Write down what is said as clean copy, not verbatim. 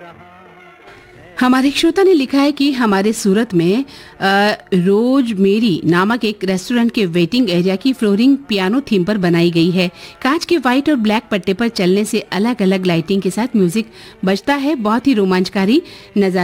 हमारे श्रोता ने लिखा है कि हमारे सूरत में रोज मेरी नामक एक रेस्टोरेंट के वेटिंग एरिया की फ्लोरिंग पियानो थीम पर बनाई गई है। कांच के व्हाइट और ब्लैक पट्टे पर चलने से अलग अलग लाइटिंग के साथ म्यूजिक बजता है। बहुत ही रोमांचकारी नजारा